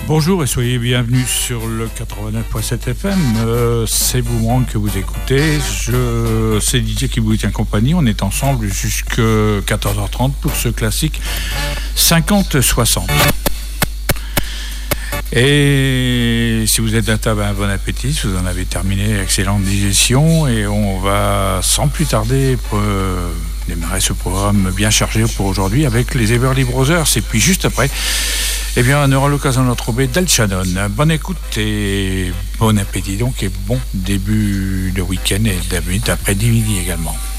Bonjour et soyez bienvenus sur le 89.7 FM. C'est Boomerang que vous écoutez. C'est Didier qui vous tient compagnie. On est ensemble jusqu'à 14h30 pour ce classique 50-60. Et si vous êtes à table, un bon appétit. Si vous en avez terminé, excellente digestion. Et on va sans plus tarder démarrer ce programme bien chargé pour aujourd'hui avec les Everly Brothers. Et puis juste après, eh bien, on aura l'occasion de retrouver Del Shannon. Bonne écoute et bon appétit donc, et bon début de week-end et début d'après-midi également.